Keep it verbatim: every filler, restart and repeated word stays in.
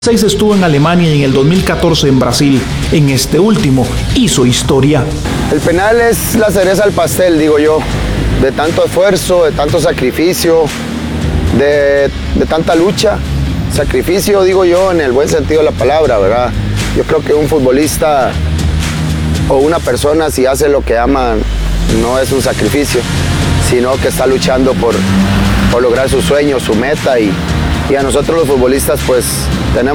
seis estuvo en Alemania y en el dos mil catorce en Brasil. En este último hizo historia. El penal es la cereza al pastel, digo yo, de tanto esfuerzo, de tanto sacrificio, de, de tanta lucha. Sacrificio, digo yo, en el buen sentido de la palabra, ¿verdad? Yo creo que un futbolista o una persona, si hace lo que ama, no es un sacrificio, sino que está luchando por, por lograr su sueño, su meta, y, y a nosotros los futbolistas pues tenemos